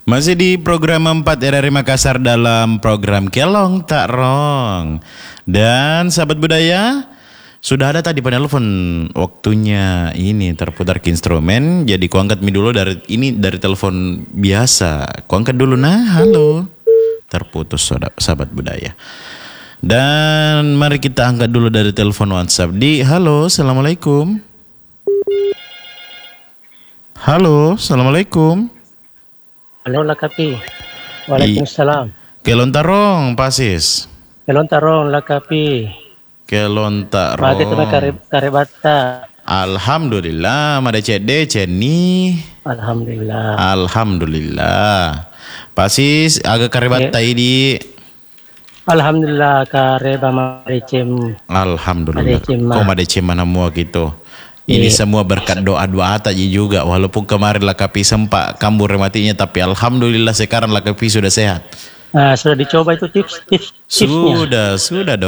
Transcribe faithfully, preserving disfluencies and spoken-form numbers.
Masih di program empat R R I Makassar dalam program Kelong Tak Rong. Dan sahabat budaya, sudah ada tadi penelpon, waktunya ini terputar ke instrumen. Jadi ku angkat mi dulu dari ini dari telepon biasa. Ku angkat dulu, nah halo. Terputus sahabat budaya. Dan mari kita angkat dulu dari telepon WhatsApp di halo, assalamualaikum. Halo, assalamualaikum. Halo Lakapi. Waalaikumsalam. Kelon Tarong, Pasis. Kelon Tarong Lakapi. Kelon Tarong. Mati tu karebata. Alhamdulillah, mada cede ceni. Alhamdulillah. Alhamdulillah. Pasis agak karebata Ya. ini. Alhamdulillah kareba maricim. Alhamdulillah. Kau madecem mana mua gitu. Ini Iya. semua berkat doa-doa tadi juga. Walaupun kemarin Lakapi sempat kambur matinya, tapi alhamdulillah sekarang Lakapi sudah sehat. Nah, sudah dicoba itu tips tips tipsnya. Sudah, sudah